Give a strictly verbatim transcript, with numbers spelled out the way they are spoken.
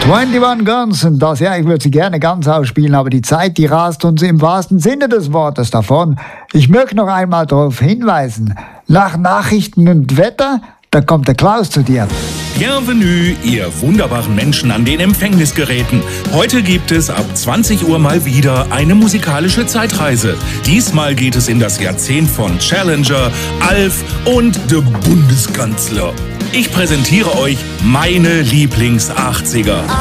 einundzwanzig Guns und das, ja, ich würde sie gerne ganz ausspielen, aber die Zeit, die rast uns im wahrsten Sinne des Wortes davon. Ich möchte noch einmal darauf hinweisen, nach Nachrichten und Wetter, da kommt der Klaus zu dir. Bienvenue, ihr wunderbaren Menschen an den Empfängnisgeräten. Heute gibt es ab zwanzig Uhr mal wieder eine musikalische Zeitreise. Diesmal geht es in das Jahrzehnt von Challenger, Alf und der Bundeskanzler. Ich präsentiere euch meine Lieblings-achtziger.